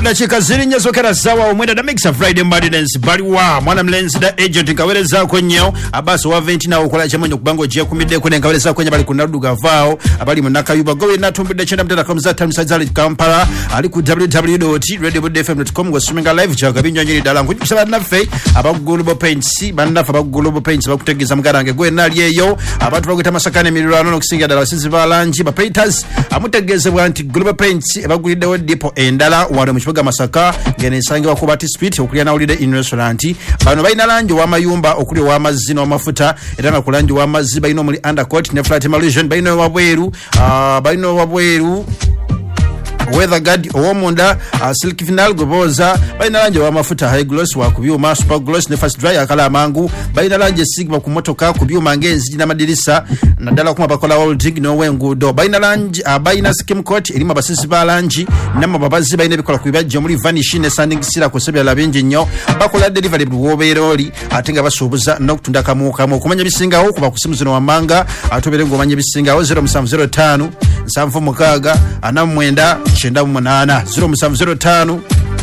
dakika ziri nyezokera sawa omwenda da mix Friday Madness baliwa mwana mlenzi da agent nkaweleza ko nnyo abaso wa 20 na okola chamanyo kubango je kumide ko nkaweleza ko nyabali kunaduga vao abali munaka yuba gowe natumbide chenda mtenda kamza tamsazali Kampala ali ku www.radiobudfm.com go streaming live chaga binyonyiri dala nkujisaba nafe abagulubo paints bandafa abagulubo paints bakutegeza mugarange gwe nali eyo abantu bagwita masakane milirano no kusinga dala sinzi balanji ba painters amutegeze bwanti global paints bagulide ndipo endala wale mchipaga Masaka ngene sange wakubati street okulia na ulide in restaurant bano baina lanji wa mayumba okuli wa mazino wa mafuta etana kulanji wa maziba ino muli undercoat ne flat malaysian baino wabweru weather guard owomunda silk final goboza baina lanje wa mafuta high gloss wa kubyuma super gloss ne fast dry akala mangu baina lanje sigma ku motoka kubyuma ngezi na madirisa nadala kuma bakola holding no wengudo baina lanje baina skim coat elima basisi balanji nama babazi baina bikola kubibaje muri vanish ne sanding sira kusebya labenje nnyo bakola delivery buwoberoli atenga basubuza no kutunda kamuka mu kumanya bisinga ho kuba kusimuzino wa manga atobere ngomanya bisinga 0705 nsamfu mukaga anamwenda chenda munana 0705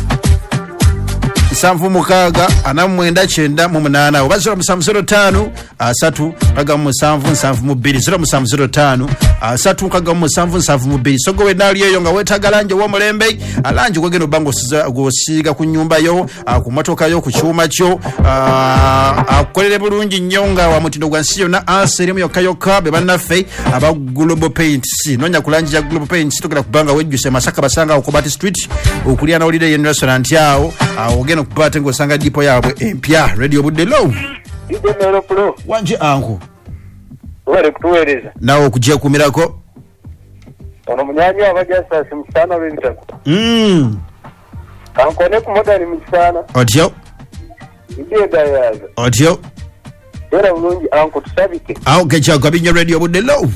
nsamfu mukaga anamwenda chenda mu munana oba 0705 asatu kaga mu nsamfu mu 2 0705 asatu kaga mu nsamfu mu 2 sogo wenali eyo nga wetagalanje wo mulembe alanje kugeno bango gosiga ku nyumba yo ku motoka yo ku chuma kyo akolere bulungi nyonga wa mutindo gwa nsiyo na aserimu yokayoka be banafe aba global paints nonya kulanje ya global paints tokera kubanga wejuse Masaka basanga okubati street okulia na holiday in restaurant yao ogeno kupata ngo sanga dipo yabwe empya radio budde low idemero pro wanje angu wale kutueleza nawo kujia kumirako ono munyanya abajasa simsana bintako kankone ku modern msana otyo ide dayaza otyo era ulungi anko tusabike kecha kabinyo radio budde low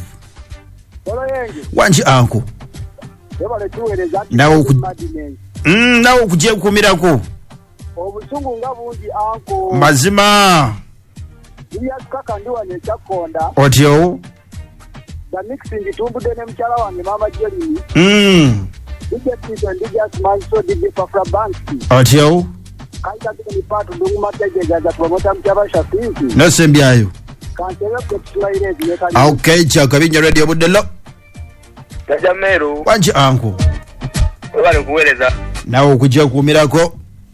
wanje angu wale tueleza nawo kujia kumirako obusungu ngabungi anko mazima iya kaka ndiwa ne chakonda otyo da mixing tumbude ne mchala wange mama Jerry ije pizza ndija smanso dije pafra banki otyo kaida ni patu ndungu mateje gaza promota mchaba shafiki no sembyayo kantele ko tulaire diye okay cha kabinyo radio budelo tajamero wanje anko wale kueleza nawo kujia kumirako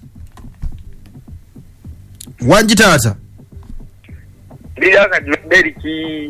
wanje tata ndiyaka deriki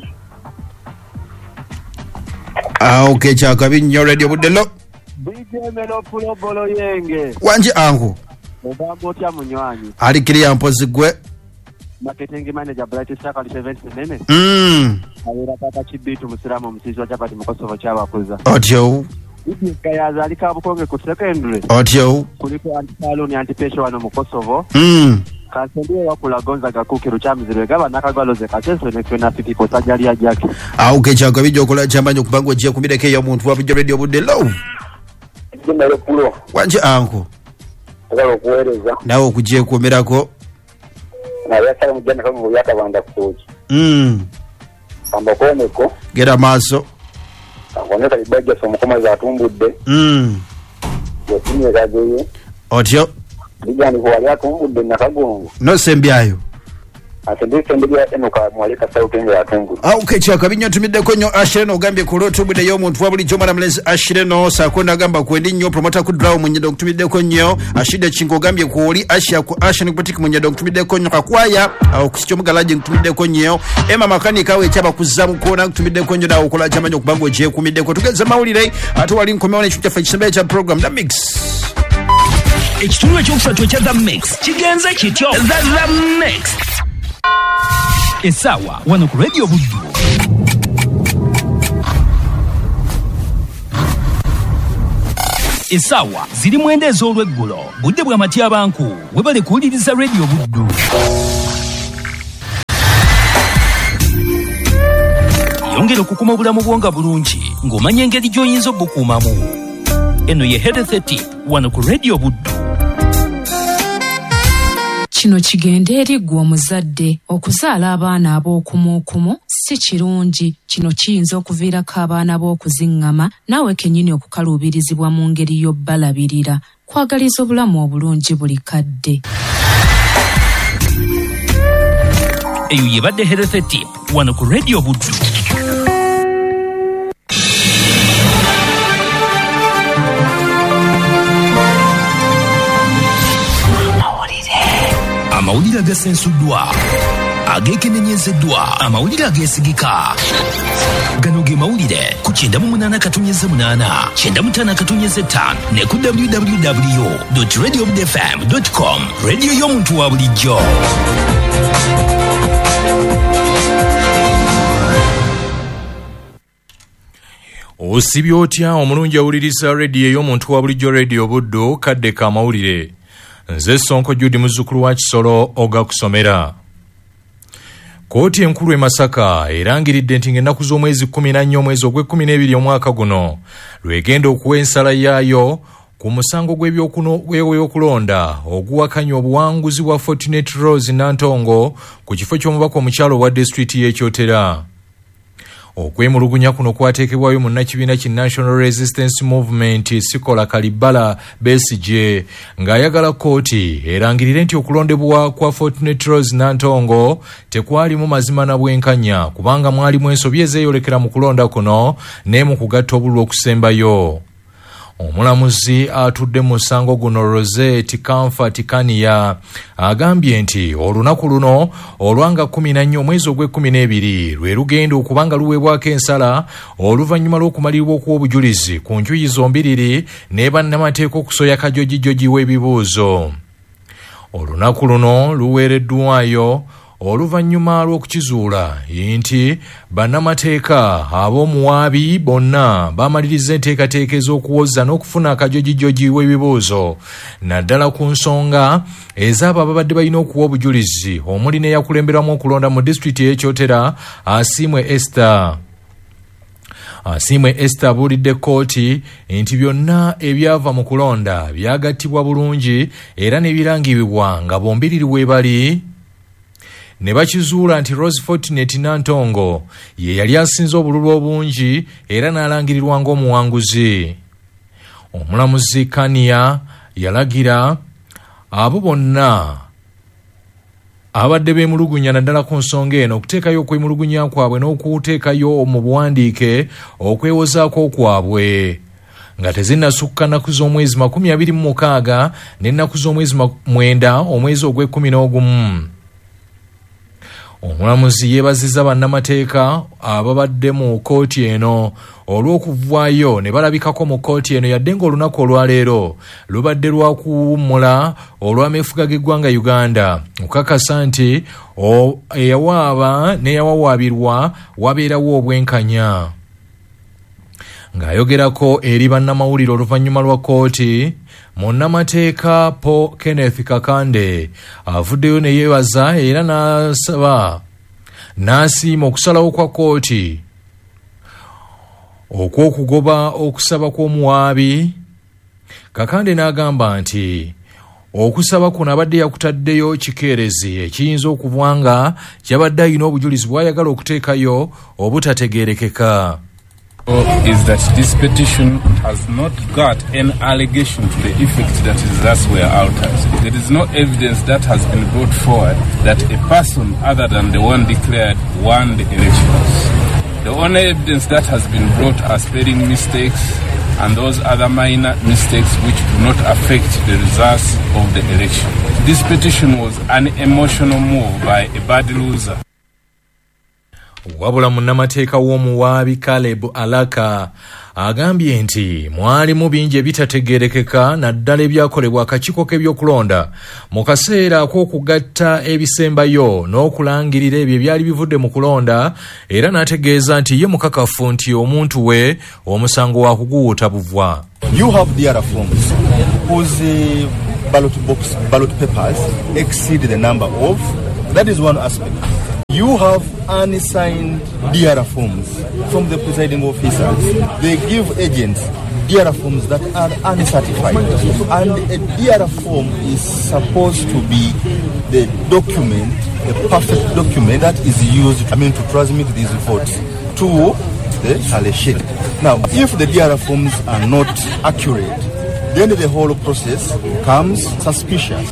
okay cha kabinyo radio budelo bije melo pulo bolo yenge wanje anko obango tya munywanyi ali kiriya mpozi gwe marketing manager Bright Saka 7 nene awera pata chibitu musiramu msizi wa chapati mukosovo chaba kuza otyo ibi kayaza alika bukonge ku secondary otyo kuliko antipalo ni antipesho wano mukosovo kasendiwe wakula gonza gakukiru chamizirwe gaba nakagaloze kateso nekwena fitiko tajali ajaki kecha kabinyo okola chambanyo kubango jia kumideke ya muntu wabinyo radio budde low ndimero pulo wanje anko ngalo kueleza nawo kujia kumirako na yasa mjana kama yata banda kuji amba koneko gera maso akoneka ibaje somo koma za tumbudde yotinye gaje otyo bijani ko wali atumbudde nakagongo no sembyayo atendekendebya enoka mwalika sa utenge ya tumbu kecha kabinyo tumide konyo ashire no gambye ku rotu bude yo muntu wabuli joma na mlezi ashire no sakonda gamba kwendi nyo promoter ku draw munyedo kutumide konyo ashide chingo gambye ku oli ashya ku ashine kupatiki munyedo kutumide konyo kakwaya au kusicho mugalaje kutumide konyo ema makani kawe cyaba kuzamu kona kutumide konyo na ukola chamanyo kubango je kumide ko tugeze mawulire atu wali nkomeone chuta fa cha program the mix ekitunwe kyokusatu kya the mix kigenze kityo the mix esawa wano ku radio buddu esawa ziri mwende ez'olweggulo budde bwa Matya Banku webale kuwuliriza radio buddu yongera okukuma obulamu bwonga bulungi ng'omanya engeri gy'oyinza obukuumamu eno ye Health Tip wano ku radio buddu kino kigenda eri gwe omuzadde okuzaala abaana ab'okumuukumu si kirungi. Kino kiyinza okuviirako abaana b'okuzingama naawe kennyini okukaluubirizibwa mu ngeri y'obbalabirira. Kwagaliza obulamu obulungi buli kadde. Eyo yebadde Health Tip wano ku Radio Buddu. Amawulire agasensuddwa, ageekenenyezeddwa, amawulire ageesigika. Gano ge mawulire ku 98.8, 95.5 ne ku www.radiobudfm.com. Radio y'omuntu wa bulijjo. Osibye otya omulungi awuliriza radio y'omuntu wa bulijjo Radio Buddu kadde ka mawulire. Nze Sonko Judy muzzukulu wa Kisolo ogakusomera. Kooti enkulu e Masaka erangiridde nti ng'ennaku z'omwezi 14 omwezi ogw'E12 omwaka guno lwegenda okuwa ensala yaayo ku musango gw'ebyokulonda oguwakanya obuwanguzi bwa Fortunate Rose Nantongo ku kifo ky'omubaka omukyalo wa disitulikiti y'Ekyotera. Okwemulugunya kuno kwateekebwayo mu nnakibiina ki National Resistance Movement Sikola Kalibala Besigye ng'ayagala kooti erangirire nti okulondebwa kwa Fortunate Rose Nantongo tekwalimu mazima na bwenkanya kubanga mwalimu ensobi ezeeyolekera mu kulonda kuno ne mu kugatta obululu okusembayo. Omulamuzi atudde mu musango guno Rosette Comfort Kania agambye nti olunaku luno olwanga 14 omwezi ogw'E12 lwe lugenda okubanga luweebwako ensala oluvannyuma lw'okumalibwa okuwa obujulizi ku njuyi zombiriri ne bannamateeka okusoya kajojijoji w'ebibuuzo. Olunaku luno luweereddwayo oluvannyuma lw'okukizuula nti bannamateeka ab'omuwaabi bonna bamaliriza enteekateeka ez'okuwoza n'okufuna akajojijoji w'ebibuuzo naddala ku nsonga ez'abo ababadde balina okuwa obujulizi omuli n'eyakulemberwamu okulonda mu disitulikiti y'Ekyotera Asiimwe Esther. Asiimwe Esther abuulidde kooti nti byonna ebyava mu kulonda byagattibwa bulungi era ne birangibwa nga bombiriri weebali. Ne bakizuula nti Rose Fortunate Nantongo ye yali asinze obululu obungi era n'alangirirwa ng'omuwanguzi. Omulamuzi Kania yalagira abo bonna abadde beemulugunya naddala ku nsonga eno okuteekayo okwemulugunya kwabwe n'okuteekayo mu buwandiike okwewozaako kwabwe nga tezinnasukka nnaku z'omwezi 26 n'ennaku z'omwezi 9 omwezi ogw'E11. Omulamuzi yeebazizza bannamateeka ababadde mu kooti eno olw'okuvaayo ne balabikako mu kooti eno yadde ng'olunaku olwaleero lubadde lwa kuwummula olw'ameefuga g'eggwanga Uganda okukakasa nti eyawaaba n'eyawawaabirwa wabeerawo obwenkanya. Ng'ayogerako eri bannamawulire oluvannyuma lwa kooti, munnamateeka Paul Kenneth Kakande avuddeyo ne yeebaza era n'asiima okusalawo kwa kooti okw'okugoba okusaba kw'omuwaabi. Kakande n'agamba nti okusaba kuno abadde yakutaddeyo kikeerezi ekiyinza okuba nga kyabadde alina obujulizi bw'ayagala okuteekayo obutategeerekeka. Is that this petition has not got any allegation to the effect that is thus were altered. There is no evidence that has been brought forward that a person other than the one declared won the elections. The only evidence that has been brought are spelling mistakes and those other minor mistakes which do not affect the results of the election. This petition was an emotional move by a bad loser. Wabula munnamateeka w'omuwaabi Caleb Alaka agambye nti mwalimu bingi ebitategeerekeka naddala ebyakolebwa akakiiko k'ebyokulonda mu kaseera ak'okugatta ebisembayo n'okulangirira ebyo ebyali bivudde mu kulonda era n'ategeeza nti ye mukakafu nti omuntu we omusango wa kuguwuuta buvwa. You have the other forms whose ballot papers exceed the number of. That is one aspect. You have unsigned DRA forms from the presiding officers. They give agents DRA forms that are uncertified. And a DRA form is supposed to be the document a perfect document that is used, to transmit these reports to the tally sheet. Now, if the DRA forms are not accurate, then the whole process becomes suspicious.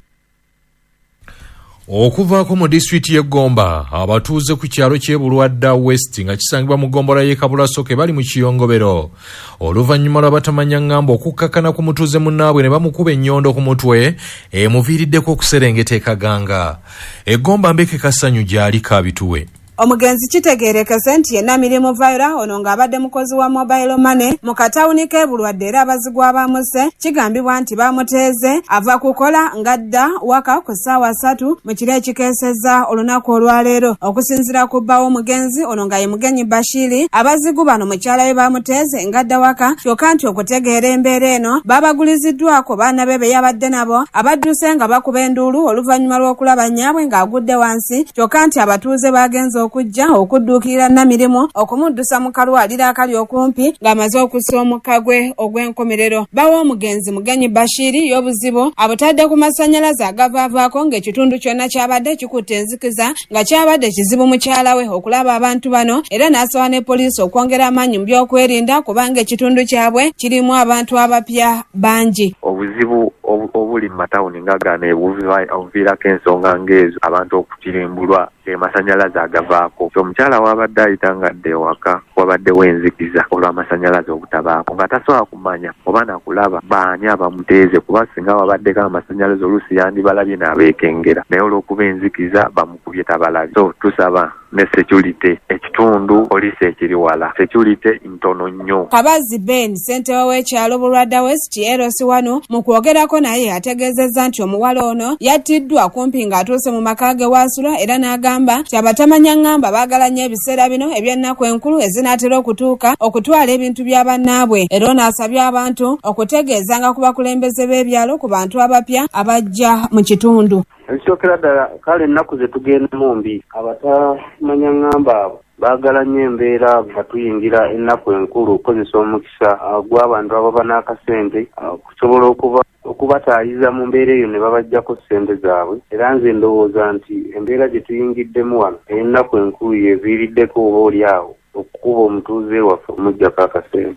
Okuvaako mu disitulikiti y'e Gomba, abatuuze ku kyalo ky'e Bulwadda West nga kisangibwa mu ggombolola y'e Kabulasoke bali mu kiyongobero. Oluvannyuma lw'abatamanya ng'amba okukkakana ku mutuuze munnaabwe ne bamukuba ennyondo ku mutwe, emuviiriddeko okuserengeta e Kaganga. E Gomba Mbeke Kasanyu gy'ali Kaabituwe. Omugenzi kitegeerekese nti yenna mirimu Vaira ono ng'abadde mukozi wa mobile money mu katawuni k'e Bulwadde era abazigwa bamuse kigambibwa nti bamuteeze ava kukola ngadda waka ku ssaawa 3 mu kiro ekikeesezza olunaku olwaleero. Okusinziira ku bbawo omugenzi ono nga ye Mugenyi Bashiri, abazigu bano mukyala we bamuteeze ngadda waka kyokka nti okutegeera embeera eno babaguliziddwako baana be yabadde nabo abadduse nga bakuba enduulu oluvannyuma lw'okulaba nnyabwe ng'agudde wansi kyokka nti abatuuze bagenze okujja okudduukirira Namirimu okumuddusa mu kalwaliro akali okumpi ng'amaze okussa omukka gwe ogw'enkomerero. Bawo omugenzi Mugenyi Bashiri y'obuzibu abutadde ku masannyalaze agavaavaako ng'ekitundu kyonna kyabadde kikutte enzikiza nga kyabadde kizibu mukyala we okulaba abantu bano era n'asaba ne poliisi okwongera amaanyi mu by'okwerinda kubanga ekitundu kyabwe kirimu abantu abapya bangi. Obuzibu obuli mu matawuni nga gano obuviirako ensonga ng'ezo abantu okutirimbulwa amasannyalaze agavaako. Omukyala wabadde ayita ngadde ewaka wabaddewo enzikiza olw'amasannyalaze obutabaako nga tasobola kumanya oba nakulaba baani abamuteeze kuba singa wabaddeko amasannyalaze oluusi yandibalabye n'abeekengera naye olw'okuba enzikiza bamukubye tabalabye. So tusaba ne security ekitundu poliisi ekiri wala security ntono nnyo. Kabazi Ben ssentebe w'ekyalo Bulwadda West LC1 mu kwogerako naye ategeezezza nti omuwala ono yattiddwa kumpi ng'atuuse mu maka ge waasula era n'agamba nti abatamanya ng'amba baagala nnyo ebiseera bino eby'ennaku enkulu ezinaatera okutuuka okutwala ebintu bya bannaabwe. Era n'asabye abantu okutegeezanga ku bakulembeze b'ebyalo ku bantu abapya abajja mu kitundu. Ebisookera ddala kale ennaku ze tugendemu mbi abatamanya ng'amba abo baagala nnyo embeera nga tuyingira ennaku enkulu okukozesa omukisa gw'abantu ababa n'akasente kusobola okubataayiza mu mbeera eyo ne babajjako ssente zaabwe. Era nze ndowooza nti embeera gye tuyingiddemu wano ennaku enkulu yeviiriddeko oba oli awo okukuba omutuuze waffe omuggyako akasente.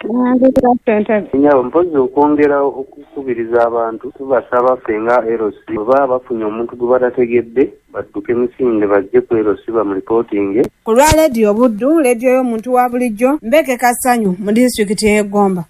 Nyabo mpozi okwongera okukubiriza abantu tubasaba ffe nga LC bwe bafunye omuntu gwe batategedde badduke misinde bajje ku LC bamulipootinge. Ku lwa leediyo Buddu, leediyo y'omuntu wa bulijjo, Mbeke Kasanyu mu disitulikiti y'e Gomba.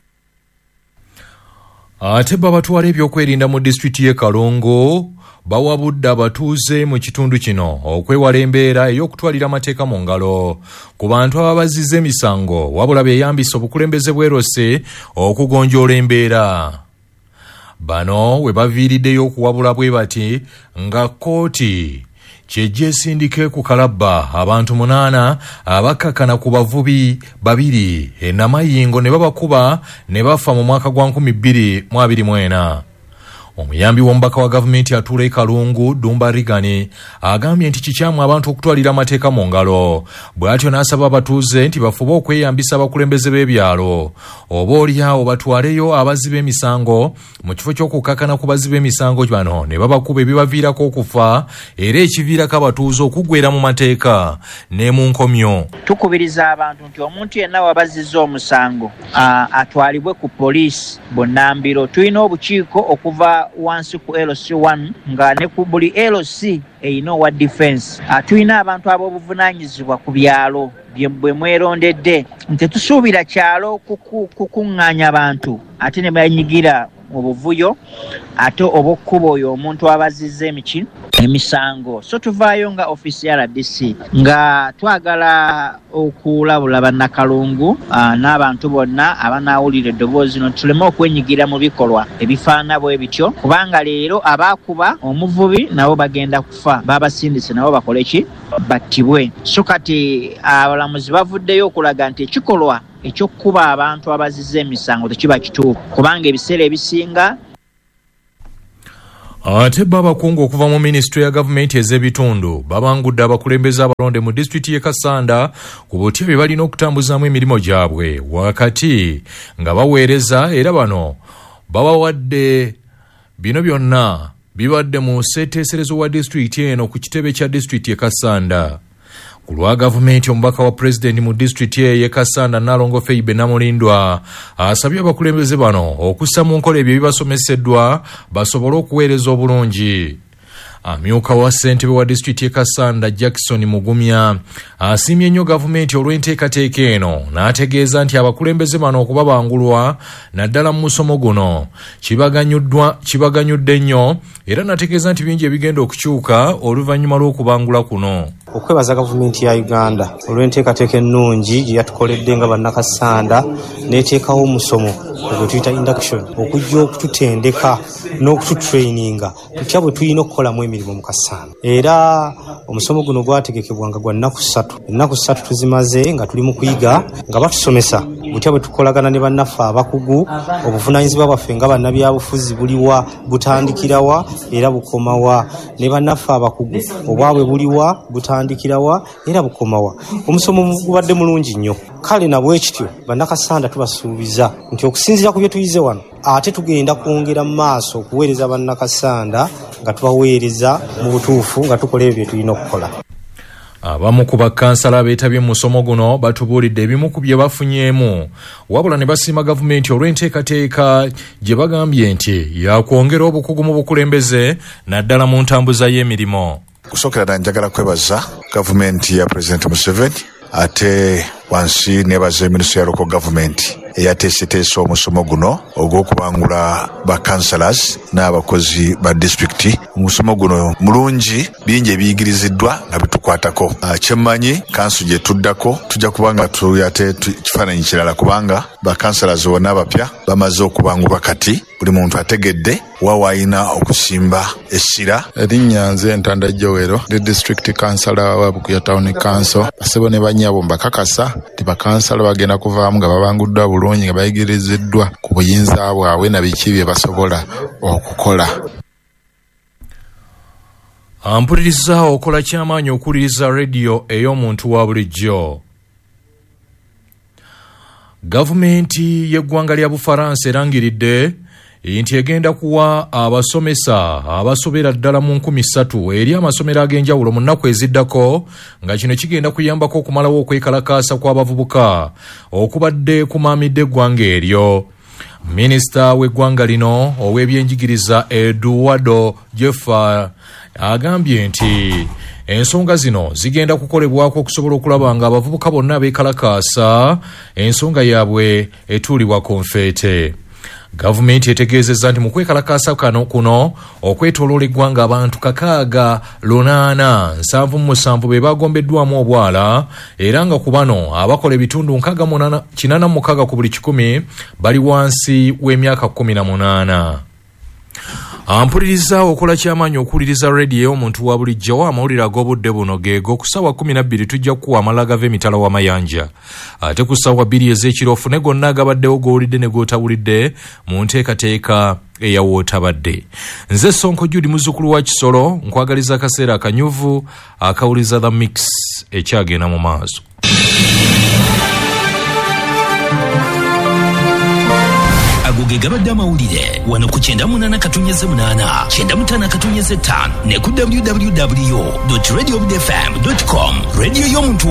Ate babatwala ebyokwerinda mu disitulikiti y'e Kalongo bawabudde abatuuze mu kitundu kino okwewala embeera ey'okutwalira amateeka mu ngalo ku bantu ababazizza emisango wabula beeyambisa obukulembeze bw'erose okugonjoola embeera. Bano we baviiriddeyo okuwabula bwe bati nga kkooti kyejja esindike ku kalabba abantu 8 abakkakana ku bavubi 2 e Namayingo ne babakuba ne bafa mu mwaka gwa 2024. Omuyambi w'omubaka wa gavumenti atuula e Kalungu Dumba Rigani agambye nti kikyamu abantu okutwalira amateeka mu ngalo. Bw'atyo n'asaba abatuuze nti bafube okweyambisa abakulembeze b'ebyalo oba oliawo batwaleyo abazi b'emisango mu kifo ky'okukkakana ku bazi b'emisango bano ne babakuba ebibaviirako okufa era ekiviirako abatuuze okuggweera mu mateeka ne mu nkomyo. Tukubiriza abantu nti omuntu yenna wabazizza omusango atwalibwe ku poliisi Bunnambiro. Tulina obukiiko okuva wansi ku LC1 nga ne ku buli LC eyina owa defense. Tulina abantu ab'obuvunaanyizibwa ku byalo bwe mwerondedde nti tusuubira kyalo kukuŋŋaanya abantu ate ne banyigira mu buvuyo ate obokkuba oyo omuntu abazizza emisango. So tuvaayo nga ofisi ya RDC nga twagala okulabula bannakalungu n'abantu bonna abanaawulira eddoboozi no tuleme okwenyigira mu bikolwa ebifaana bwe bityo kubanga leero abaakuba omuvubi nabo bagenda kufa babasindise nabo bakole ki battibwe. So kati abalamuzi bavuddeyo okulaga nti ekikolwa eky'okkuba abantu abazizza emisango tekiba kituufu kubanga ebiseera ebisinga. Ate babakungu okuva mu ministry ya gavumenti ez'ebitundu babangudde abakulembeze abalonde mu disitulikiti y'e Kasanda ku butya bye balina okutambuzaamu emirimu gyabwe wakati nga baweereza era bano babawadde bino byonna bibadde mu sseeteeserezo wa disitulikiti eno ku kitebe kya disitulikiti Kasanda. Ku lwa gavumenti, omubaka wa pulezidenti mu disitulikiti ye Kasanda Nalongo Feibe Namulindwa asabye abakulembeze bano okussa mu nkola ebyo bibasomeseddwa basobole okuweereza obulungi. Amyuka wa ssentebe wa disitulikiti Kasanda Jackson Mugumya asiimye nnyo gavumenti olw'enteekateeka eno n'ategeeza nti abakulembeze bano okubabangulwa naddala mu musomo guno kibaganyudde nnyo, era n'ategeeza nti bingi ebigenda okukyuka oluvannyuma lw'okubangula kuno. Okwebaza gavumenti ya Uganda olw'enteekateeka ennungi gye yatukoledde nga bannakasanda n'eteekawo omusomo ogwe tuyita induction okujja okututendeka n'okututraininga tutya bwe tulina okukolamu emirimu mu Kasanda. Era omusomo guno gwategekebwanga gwa nnaku 3. Ennaku 3 tuzimaze nga tuli mu kuyiga nga batusomesa butya bwe tukolagana ne bannaffe abakugu, obuvunaanyizibwa bwaffe nga bannabyabufuzi buliwa, butandikirawa era bukomawa, ne bannaffe abakugu obwabwe buliwa, butandikirawa era bukomawa. Omusomo gubadde mulungi nnyo. Kale na bwekityo bannakasanda tubasuubiza nti okusinziira ku bye tuyize wano ate tugenda kwongera mu maaso okuweereza bannakasanda nga tubaweereza mu butuufu nga tukola ebyo bye tulina okukola. Abamu ku bakansala abeetabye mu musomo guno batubuulidde ebimu ku bye bafunyeemu, wabula ne basiima gavumenti olw'enteekateeka gye bagambye nti yakwongera obukugu mu bukulembeze naddala mu ntambuza y'emirimu. Kusookera ddala njagala kwebaza gavumenti ya Pulezidenti Museveni, ate wansi nebaza minisitule ya local government eyateeseteese omusomo guno ogw'okubangula bakansalas n'abakozi ba disitulikiti. Omusomo guno mulungi, bingi ebiyigiriziddwa nga bitukwatako. Kyemmanyi kansu gye tuddako tujja kubanga tuyate kifaananyi kirala, kubanga bakansalas bonna abapya bamaze okubangulwa. Kati buli muntu ategedde wawa ayina okusimba essira. Erinnya nze Ntanda Jowero, the district councillor wa Bukuya Town Council. Basebo ne bannyabo mbakakasa nti bakansala bagenda kuvaamu nga babanguddwa bulungi, nga bayigiriziddwa ku buyinza bwabwe na biki bye basobola okukola. Ampuliriza okola kyamaanyi okuwuliriza rediyo ey'omuntu wa bulijjo. Gavumenti y'eggwanga lya Bufaransa erangiridde nti egenda kuwa abasomesa abasobera ddala mu 3,000 eri amasomero ag'enjawulo mu nnaku eziddako, nga kino kigenda kuyambako okumalawo okwekalakaasa kw'abavubuka okubadde kumaamidde eggwanga eryo. Minisita w'eggwanga lino ow'ebyenjigiriza Eduardo Jeffa agambye nti ensonga zino zigenda kukolebwako okusobola okulaba nga abavubuka bonna abeekalakaasa ensonga yaabwe etuulibwa konfeete. Gavumenti etegeezezza nti mu kwekalakaasa kuno okwetooloola eggwanga abantu 687 be bagombeddwamu obwala, era nga ku bano abakola ebitundu 86 ku buli 100 bali wansi w'emyaka 18. Ampuliriza okola kyamaanyi okuwuliriza rediyo ey'omuntu wa bulijjo. Amawulire ag'obudde buno geego ku ssaawa 12 tujja kukuwa amala agava emitala w'amayanja, ate ku ssaawa 2 ez'ekiro ofune gonna agabaddewo g'owulidde ne g'otawulidde mu nteekateeka eyawootabadde. Nze Sonko Judy muzzukulu wa Kisolo nkwagaliza akaseera akanyuvu akawuliza The Mix ekyagenda mu maaso. Agoge gabadde amawulire wano ku 98.8 95 ne ku www.radiobudfm.com. Radio y'omuntu